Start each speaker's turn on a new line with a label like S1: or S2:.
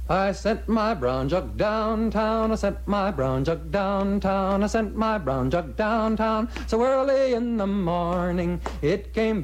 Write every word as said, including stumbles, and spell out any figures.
S1: I sent my brown jug downtown, I sent my brown jug downtown, I sent my brown jug downtown. So early in the morning it came